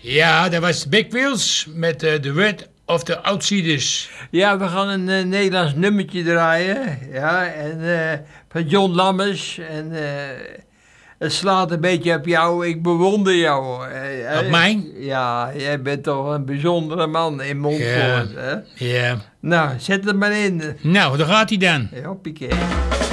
Ja, dat was Big Wheels met The Word of the Outsiders. Ja, we gaan een Nederlands nummertje draaien. Ja, en van John Lammers. En het slaat een beetje op jou. Ik bewonder jou. Op mij? Ja, jij bent toch een bijzondere man in Montfort. Ja. Hè? Ja. Nou, zet het maar in. Nou, daar gaat hij dan. Hoppakee.